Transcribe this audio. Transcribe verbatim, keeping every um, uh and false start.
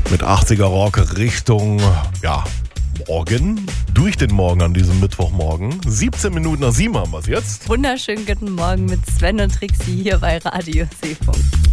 Mit achtziger Rock Richtung, ja, Morgen. Durch den Morgen an diesem Mittwochmorgen. siebzehn Minuten nach sieben haben wir es jetzt. Wunderschönen guten Morgen mit Sven und Trixie hier bei Radio Seefunk.